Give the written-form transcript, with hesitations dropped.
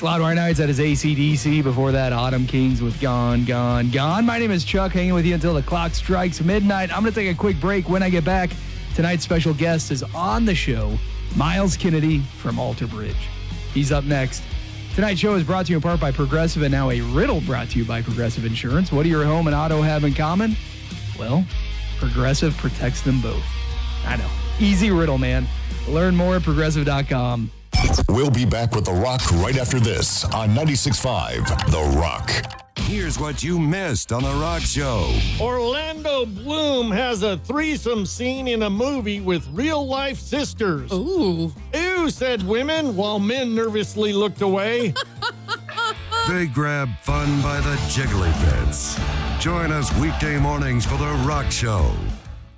Loudwire Nights, that is AC/DC. Before that, Autumn Kings with Gone, Gone, Gone. My name is Chuck, hanging with you until the clock strikes midnight. I'm going to take a quick break. When I get back, tonight's special guest is on the show, Miles Kennedy from Alter Bridge. He's up next. Tonight's show is brought to you in part by Progressive, and now a riddle brought to you by Progressive Insurance. What do your home and auto have in common? Well, Progressive protects them both. I know. Easy riddle, man. Learn more at Progressive.com. We'll be back with The Rock right after this on 96.5 The Rock. Here's what you missed on The Rock Show. Orlando Bloom has a threesome scene in a movie with real-life sisters. Ooh. Ew, said women, while men nervously looked away. They grab fun by the jiggly bits. Join us weekday mornings for The Rock Show.